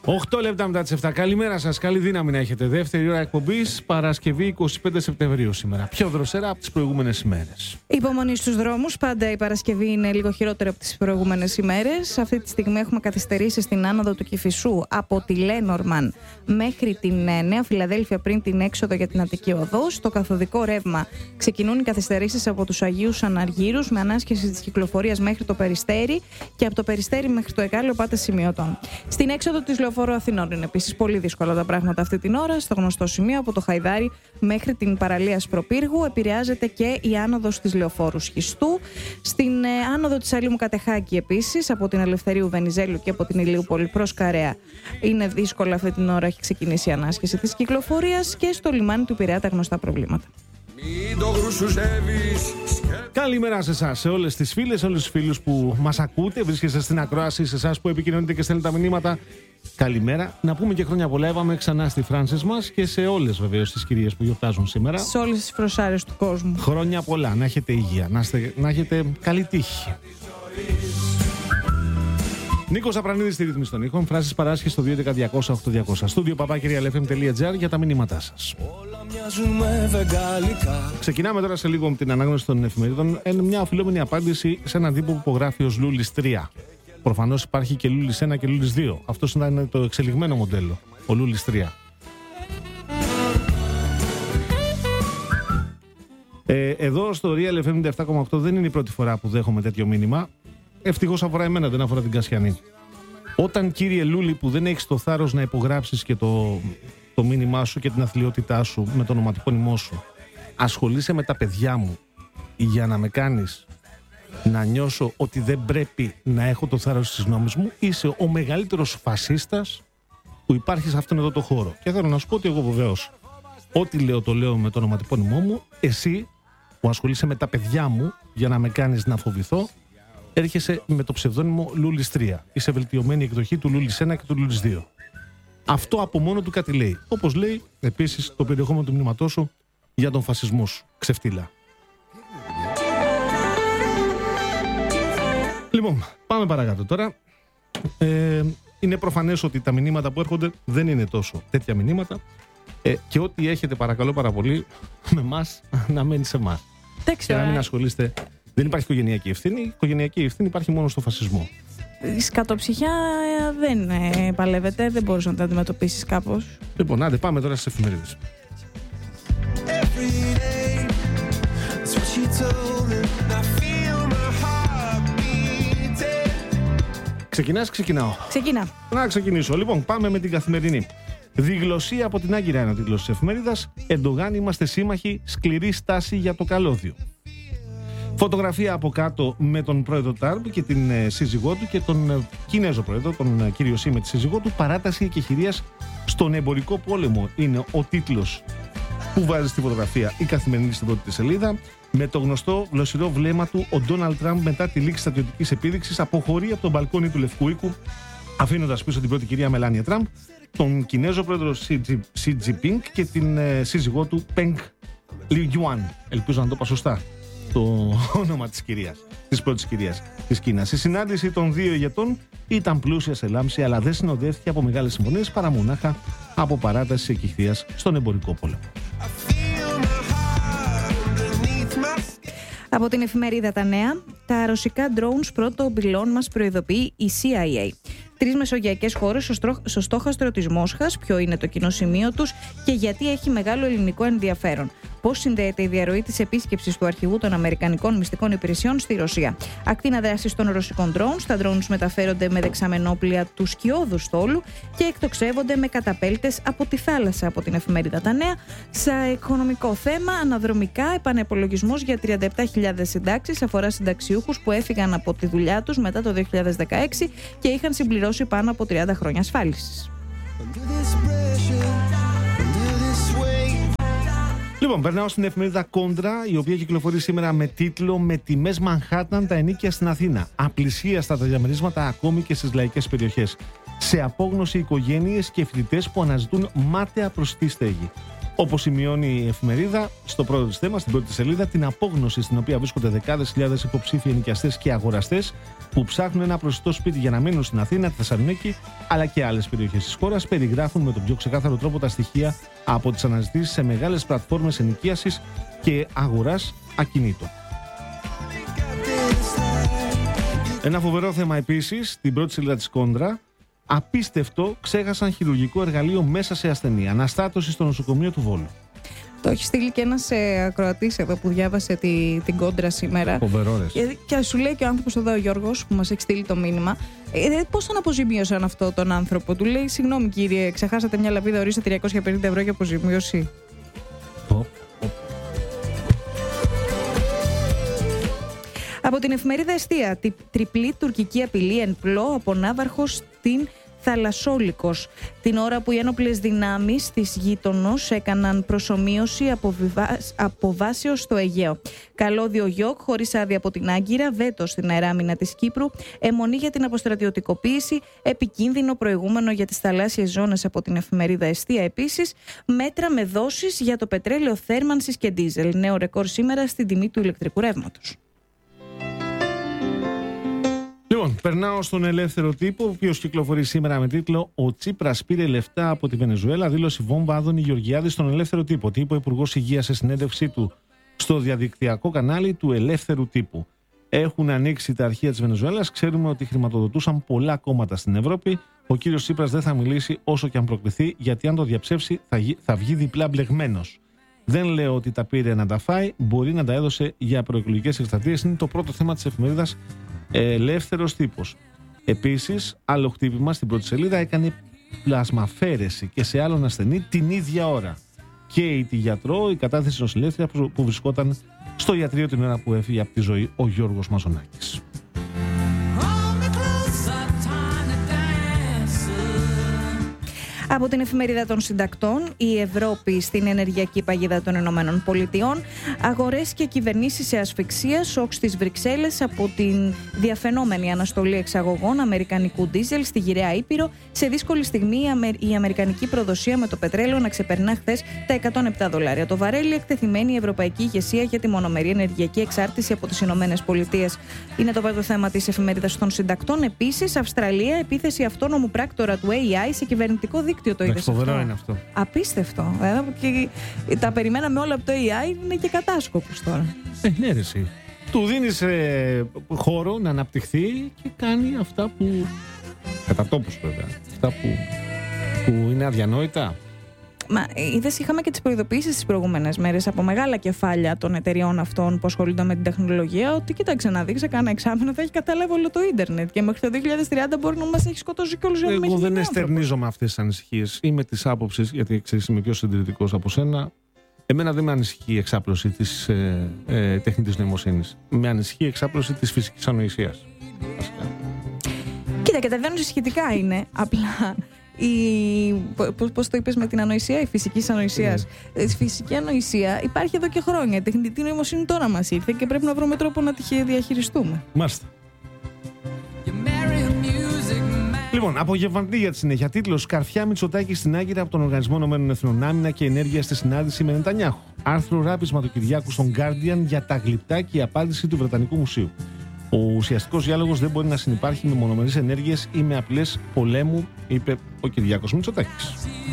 8 λεπτά μετά τις 7. Καλημέρα σας, καλή δύναμη να έχετε. Δεύτερη ώρα εκπομπής, Παρασκευή 25 Σεπτεμβρίου σήμερα. Πιο δροσερά από τις προηγούμενες ημέρες. Υπομονή στους δρόμους. Πάντα η Παρασκευή είναι λίγο χειρότερη από τις προηγούμενες ημέρες. Αυτή τη στιγμή έχουμε καθυστερήσει στην άνοδο του Κηφισού από τη Λένορμαν μέχρι την Νέα Φιλαδέλφια πριν την έξοδο για την Αττική Οδό. Στο καθοδικό ρεύμα ξεκινούν οι καθυστερήσεις από τους Αγίους Αναργύρους με ανάσχεση της κυκλοφορίας μέχρι το Περιστέρι και από το Περιστέρι μέχρι το Εκάλεο πάτε σημειωτών. Στην έξοδο της Λεωφόρου Αθηνών είναι επίσης πολύ δύσκολα τα πράγματα αυτή την ώρα. Στο γνωστό σημείο από το Χαϊδάρι μέχρι την παραλία Σπροπύργου επηρεάζεται και η άνοδος της Λεωφόρου Σχιστού. Στην άνοδο της Αλήμου Κατεχάκη επίσης από την Ελευθερίου Βενιζέλου και από την Ηλιούπολη προς Καρέα είναι δύσκολα αυτή την ώρα, έχει ξεκινήσει η ανάσχεση της κυκλοφορίας και στο λιμάνι του Πειραιά τα γνωστά προβλήματα. Καλημέρα σε εσάς, σε όλες τις φίλες, όλους τους φίλους που μας ακούτε, βρίσκεστε στην ακρόαση, σε εσάς που επικοινωνείτε και στέλνετε τα μηνύματα. Καλημέρα. Να πούμε και χρόνια πολλά. Εύαμε ξανά στη Φράνσις μας και σε όλες βεβαίως τις κυρίες που γιορτάζουν σήμερα. Σε όλες τις φροσάρες του κόσμου. Χρόνια πολλά. Να έχετε υγεία, να έχετε καλή τύχη. Νίκος Απρανίδης στη ρύθμιση των ήχων. Φράσεις παράσχες στο 211-200-8200. Στούντιο papakirialfm.gr για τα μηνύματά σας. Ξεκινάμε τώρα σε λίγο με την ανάγνωση των εφημερίδων. Μια οφειλόμενη απάντηση σε έναν τύπο που υπογράφει ως Λούλης 3. Προφανώς υπάρχει και Λούλης 1 και Λούλης 2. Αυτό ήταν το εξελιγμένο μοντέλο, ο Λούλης 3. Εδώ στο Real FM 97,8 δεν είναι η πρώτη φορά που δέχομαι τέτοιο μήνυμα. Ευτυχώς αφορά εμένα, δεν αφορά την Κασιανή. Όταν, κύριε Λούλη, που δεν έχεις το θάρρος να υπογράψεις και το μήνυμά σου και την αθλιότητά σου με το ονοματεπώνυμό σου, ασχολείσαι με τα παιδιά μου για να με κάνεις να νιώσω ότι δεν πρέπει να έχω το θάρρος της νόμης μου, είσαι ο μεγαλύτερος φασίστας που υπάρχει σε αυτόν εδώ το χώρο. Και θέλω να σου πω ότι εγώ βεβαίως ό,τι λέω το λέω με το ονοματεπώνυμό μου. Εσύ που ασχολείσαι με τα παιδιά μου για να με κάνεις να φοβηθώ, έρχεσαι με το ψευδόνυμο Λούλης 3. Είσαι βελτιωμένη εκδοχή του Λούλης 1 και του Λούλης 2. Αυτό από μόνο του κάτι λέει. Όπως λέει επίσης το περιεχόμενο του μηνύματός σου για τον φασισμό σου. Ξεφτύλα. Λοιπόν, πάμε παρακάτω τώρα. Είναι προφανές ότι τα μηνύματα που έρχονται δεν είναι τόσο τέτοια μηνύματα. Και ό,τι έχετε, παρακαλώ πάρα πολύ, με εμάς να μένει σε εμάς. Και να μην ασχολείστε. Δεν υπάρχει οικογενειακή ευθύνη. Η οικογενειακή ευθύνη υπάρχει μόνο στο φασισμό. Η σκατοψυχιά δεν παλεύεται, δεν μπορείς να τα αντιμετωπίσεις κάπως. Λοιπόν, άντε πάμε τώρα στις εφημερίδες. Ξεκινάς, ξεκινάω. Ξεκινά. Να ξεκινήσω. Λοιπόν, πάμε με την Καθημερινή. Διγλωσία από την Άγκυρα είναι ο τίτλος της εφημερίδας. Εντογάν είμαστε σύμμαχοι, σκληρή στάση για το καλώδιο. Φωτογραφία από κάτω με τον πρόεδρο Τραμπ και την σύζυγό του και τον Κινέζο πρόεδρο, τον κύριο Σι με τη σύζυγό του. Παράταση εκεχηρίας στον εμπορικό πόλεμο είναι ο τίτλος που βάζει στη φωτογραφία η Καθημερινή στην πρώτη σελίδα. Με το γνωστό γλωσσιρό βλέμμα του, ο Ντόναλντ Τραμπ μετά τη λήξη στρατιωτικής επίδειξης αποχωρεί από τον μπαλκόνι του Λευκού Οίκου, αφήνοντας πίσω την πρώτη κυρία Μελάνια Τραμπ, τον Κινέζο πρόεδρο Σι Τζιπίνγκ και την σύζυγό του Πενγκ Λιουάν. Ελπίζω να το είπα σωστά το όνομα της κυρίας, της πρώτης κυρίας της Κίνας. Η συνάντηση των δύο ηγετών ήταν πλούσια σε λάμψη, αλλά δεν συνοδεύτηκε από μεγάλες συμφωνίες παρά μονάχα από παράταση εκεχηρίας στον εμπορικό πόλεμο. Από την εφημερίδα Τα Νέα, τα ρωσικά drones πρώτο ομπιλόν μας προειδοποιεί η CIA. 3 μεσογειακές χώρες στο στόχαστρο της Μόσχας, ποιο είναι το κοινό σημείο τους και γιατί έχει μεγάλο ελληνικό ενδιαφέρον. Πώς συνδέεται η διαρροή της επίσκεψης του αρχηγού των Αμερικανικών μυστικών υπηρεσιών στη Ρωσία. Ακτίνα δράσης των ρωσικών drones. Τα drones μεταφέρονται με δεξαμενόπλια του σκιώδου στόλου και εκτοξεύονται με καταπέλτες από τη θάλασσα. Από την εφημερίδα Τα Νέα, σε οικονομικό θέμα, αναδρομικά επανεπολογισμός για 37.000 συντάξεις αφορά συνταξιούχους που έφυγαν από τη δουλειά τους μετά το 2016 και είχαν συμπληρώσει πάνω από 30 χρόνια ασφάλισης. Λοιπόν, περνάω στην εφημερίδα Κόντρα, η οποία κυκλοφορεί σήμερα με τίτλο «Με τιμές Μανχάταν τα ενοίκια στην Αθήνα. Απλησίαστα τα διαμερίσματα ακόμη και στις λαϊκές περιοχές. Σε απόγνωση οικογένειες και φοιτητές που αναζητούν μάταια προσιτή στέγη». Όπως σημειώνει η εφημερίδα, στο πρώτο της θέμα, στην πρώτη της σελίδα, την απόγνωση στην οποία βρίσκονται δεκάδες χιλιάδες υποψήφιοι ενοικιαστές και αγοραστές που ψάχνουν ένα προσιτό σπίτι για να μείνουν στην Αθήνα, τη Θεσσαλονίκη αλλά και άλλες περιοχές της χώρας, περιγράφουν με τον πιο ξεκάθαρο τρόπο τα στοιχεία από τις αναζητήσεις σε μεγάλες πλατφόρμες ενοικίασης και αγοράς ακινήτων. Ένα φοβερό θέμα επίσης, στην πρώτη σελίδα της Κόντρα. Απίστευτο, ξέχασαν χειρουργικό εργαλείο μέσα σε ασθενή. Αναστάτωση στο νοσοκομείο του Βόλου. Το έχει στείλει και ένας ακροατής εδώ που διάβασε την Κόντρα σήμερα. Φοβερό, και σου λέει και ο άνθρωπος εδώ, ο Γιώργος, που μας έχει στείλει το μήνυμα, πώς τον αποζημίωσαν αυτό τον άνθρωπο. Του λέει: συγγνώμη κύριε, ξεχάσατε μια λαπίδα, ορίστε 350 ευρώ για αποζημίωση. Από την εφημερίδα Εστία, τριπλή τουρκική απειλή εν πλώ από ναύαρχο στην Θαλασσόλικος. Την ώρα που οι ένοπλες δυνάμεις της γείτονος έκαναν προσομοίωση αποβάσεως στο Αιγαίο. Καλώδιο Γιόκ χωρίς άδεια από την Άγκυρα, βέτο στην αεράμινα της Κύπρου, αιμονή για την αποστρατιωτικοποίηση, επικίνδυνο προηγούμενο για τις θαλάσσιες ζώνες από την εφημερίδα Εστία επίσης, μέτρα με δόσεις για το πετρέλαιο θέρμανσης και ντίζελ. Νέο ρεκόρ σήμερα στην τιμή του ηλεκτρικού ρεύματος. Λοιπόν, περνάω στον Ελεύθερο Τύπο, ο οποίος κυκλοφορεί σήμερα με τίτλο «Ο Τσίπρας πήρε λεφτά από τη Βενεζουέλα», δήλωση βόμβα Άδωνη Γεωργιάδη στον Ελεύθερο Τύπο. Τι είπε ο Υπουργός Υγείας σε συνέντευξή του στο διαδικτυακό κανάλι του Ελεύθερου Τύπου. Έχουν ανοίξει τα αρχεία της Βενεζουέλας, ξέρουμε ότι χρηματοδοτούσαν πολλά κόμματα στην Ευρώπη. Ο κύριος Τσίπρας δεν θα μιλήσει όσο και αν προκληθεί, γιατί αν το διαψεύσει θα βγει διπλά μπλεγμένος. Δεν λέω ότι τα πήρε να τα φάει, μπορεί να τα έδωσε για προεκλογικές εκστρατείες. Είναι το πρώτο θέμα της εφημερίδας Ελεύθερος Τύπος. Επίσης, άλλο χτύπημα στην πρώτη σελίδα, έκανε πλασμαφέρεση και σε άλλον ασθενή την ίδια ώρα. Και τη γιατρό, η κατάθεση νοσηλεύτρια που βρισκόταν στο ιατρείο την ώρα που έφυγε από τη ζωή ο Γιώργος Μαζονάκης. Από την εφημερίδα των συντακτών, η Ευρώπη στην ενεργειακή παγίδα των Ηνωμένων Πολιτειών, αγορές και κυβερνήσεις σε ασφυξία, σοκ στις Βρυξέλλες από την διαφαινόμενη αναστολή εξαγωγών αμερικανικού ντίζελ στη Γυραιά Ήπειρο. Σε δύσκολη στιγμή η αμερικανική προδοσία με το πετρέλαιο να ξεπερνά χθες τα $107 το βαρέλι, εκτεθειμένη η ευρωπαϊκή ηγεσία για τη μονομερή ενεργειακή εξάρτηση από τις Ηνωμένες Πολιτείες. Είναι το πρώτο θέμα της εφημερίδας των συντακτών. Επίσης, Αυστραλία, επίθεση αυτόνομου πράκτορα του AI σε κυβερνητικό δίκτυο. Το φοβερό είναι αυτό. Απίστευτο. Και τα περιμέναμε όλα από το AI, είναι και κατάσκοπος τώρα. Ναι, ρε εσύ. Του δίνεις χώρο να αναπτυχθεί και κάνει αυτά που. Κατά τόπους βέβαια. Αυτά που είναι αδιανόητα. Μα είδες, είχαμε και τις προειδοποιήσεις τις προηγούμενες μέρες από μεγάλα κεφάλια των εταιριών αυτών που ασχολούνται με την τεχνολογία, ότι κοίταξε να δείξει, κάνα εξάμηνο θα έχει καταλάβει όλο το ίντερνετ και μέχρι το 2030 μπορεί να μας έχει σκοτώσει και όλους. Εγώ δεν εστερνίζομαι αυτές τις ανησυχίες. Είμαι της άποψης, γιατί ξέρεις, είμαι πιο συντηρητικός από σένα. Εμένα δεν με ανησυχεί η εξάπλωση της τεχνητής νοημοσύνης. Με ανησυχεί η εξάπλωση της φυσικής ανοησίας. Κοίτα, κατεβαίνουν σχετικά είναι. Απλά. Πώς το είπες με την ανοησία, η φυσική ανοησία. Η φυσική ανοησία υπάρχει εδώ και χρόνια. Η τεχνητή νοημοσύνη τώρα μας ήρθε και πρέπει να βρούμε τρόπο να τη διαχειριστούμε. Μάλιστα. Λοιπόν, απογευματινή για τη συνέχεια. Τίτλος: Καρφιά Μητσοτάκη στην Άγκυρα από τον Οργανισμό Ηνωμένων Εθνών. Άμυνα και ενέργεια στη συνάντηση με Νετανιάχου. Άρθρο ράπισμα του Κυριάκου στον Guardian για τα γλυπτά και η απάντηση του Βρετανικού Μουσείου. Ο ουσιαστικός διάλογος δεν μπορεί να συνυπάρχει με μονομερείς ενέργειες ή με απειλές πολέμου, είπε ο Κυριάκος Μητσοτάκης.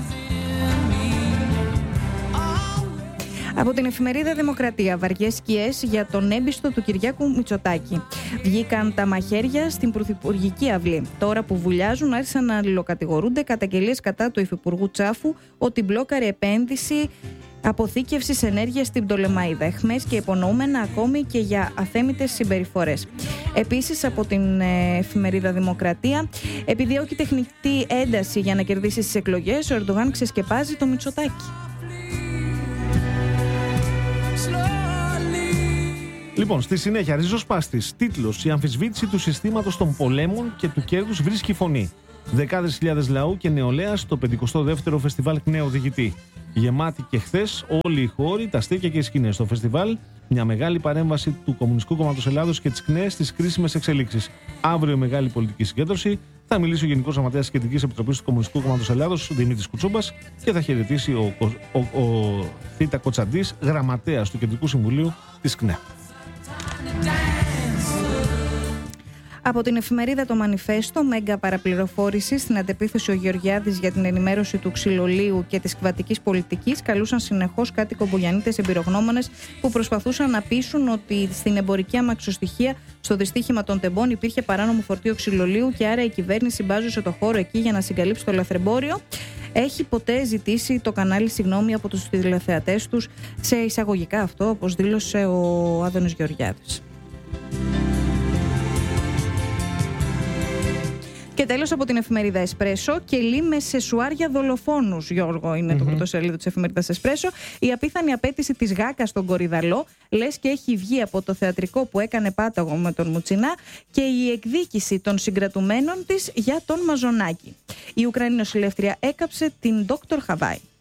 Από την εφημερίδα Δημοκρατία, βαριές σκιές για τον έμπιστο του Κυριάκου Μητσοτάκη. Βγήκαν τα μαχαίρια στην πρωθυπουργική αυλή. Τώρα που βουλιάζουν, άρχισαν να αλληλοκατηγορούνται καταγγελίες κατά του υφυπουργού Τσάφου ότι μπλόκαρε επένδυση αποθήκευσης ενέργειας στην Πτολεμαΐδα. Εχμές και υπονοούμενα ακόμη και για αθέμητες συμπεριφορές. Επίσης, από την εφημερίδα Δημοκρατία, επιδιώκει τεχνητή ένταση για να κερδίσει τις εκλογές, ο Ερντογάν ξεσκεπάζει το Μητσοτάκη. Λοιπόν, στη συνέχεια, ριζοσπάστης, τίτλος: Η αμφισβήτηση του συστήματος των πολέμων και του κέρδους βρίσκει φωνή. Δεκάδες χιλιάδες λαού και νεολαία στο 52ο Φεστιβάλ Κνέο Διηγητή. Γεμάτη και χθες όλοι οι χώροι, τα στέκια και οι σκηνές. Στο φεστιβάλ, μια μεγάλη παρέμβαση του Κομμουνιστικού Κόμματος Ελλάδος και της ΚΝΕ στις κρίσιμες εξελίξεις. Αύριο μεγάλη πολιτική συγκέντρωση. Θα μιλήσει ο Γενικός Γραμματέας της Κεντρικής Επιτροπής του Κομμουνιστικού Κόμματος Ελλάδος, Δημήτρης Κουτσούμπας, και θα χαιρετήσει ο Θήτα Κοτσαντής, γραμματέας του Κεντρικού Συμβουλίου της ΚΝΕ. Από την εφημερίδα Το Μανιφέστο, μέγα παραπληροφόρηση. Στην αντεπίθεση, ο Γεωργιάδης για την ενημέρωση του ξυλολείου και της κβατικής πολιτικής καλούσαν συνεχώς κάτι κομπογιανίτες εμπειρογνώμονες που προσπαθούσαν να πείσουν ότι στην εμπορική αμαξοστοιχεία στο δυστύχημα των τεμπών υπήρχε παράνομο φορτίο ξυλολείου και άρα η κυβέρνηση μπάζωσε το χώρο εκεί για να συγκαλύψει το λαθρεμπόριο. Έχει ποτέ ζητήσει το κανάλι συγγνώμη από τους τηλεθεατές τους, σε εισαγωγικά αυτό, όπως δήλωσε ο Άδωνης Γεωργιάδης. Και τέλος, από την εφημερίδα Εσπρέσο, κελί με σεσουάρια δολοφόνους, Γιώργο, είναι το πρωτοσέλιδο της εφημερίδας Εσπρέσο. Η απίθανη απέτηση της Γάκας στον Κορυδαλό, λες και έχει βγει από το θεατρικό που έκανε πάταγο με τον Μουτσινά, και η εκδίκηση των συγκρατουμένων της για τον Μαζονάκη. Η Ουκρανή νοσηλεύτρια έκαψε την Dr. Χαβάη.